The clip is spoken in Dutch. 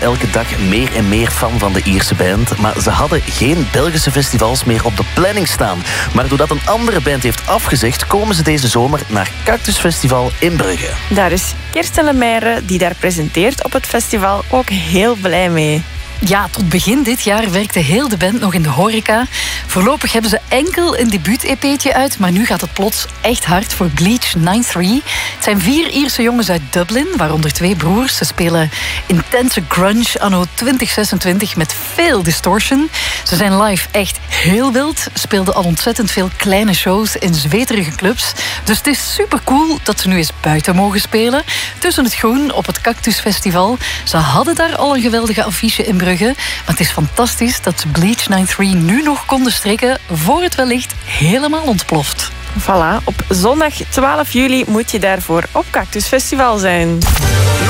elke dag meer en meer fan van de Ierse band, maar ze hadden geen Belgische festivals meer op de planning staan. Maar doordat een andere band heeft afgezegd, komen ze deze zomer naar Cactus Festival in Brugge. Daar is Kirsten Lemaire, die daar presenteert op het festival, ook heel blij mee. Ja, tot begin dit jaar werkte heel de band nog in de horeca. Voorlopig hebben ze enkel een debuut-EP'tje uit, maar nu gaat het plots echt hard voor Bleach 93. Het zijn 4 Ierse jongens uit Dublin, waaronder 2 broers. Ze spelen intense grunge anno 2026 met veel distortion. Ze zijn live echt heel wild, speelden al ontzettend veel kleine shows in zweterige clubs. Dus het is supercool dat ze nu eens buiten mogen spelen. Tussen het groen op het Cactus Festival. Ze hadden daar al een geweldige affiche in Brugge. Maar het is fantastisch dat ze Bleach 93 nu nog konden strikken voor het wellicht helemaal ontploft. Voilà, op zondag 12 juli moet je daarvoor op Cactus Festival zijn.